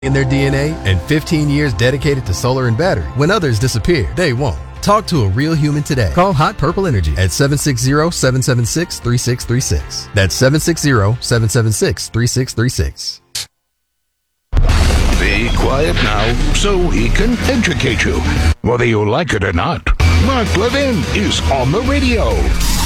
in their DNA and 15 years dedicated to solar and battery. When others disappear, they won't. Talk to a real human today. Call Hot Purple Energy at 760-776-3636. That's 760-776-3636. Be quiet now so he can educate you. Whether you like it or not, Mark Levin is on the radio.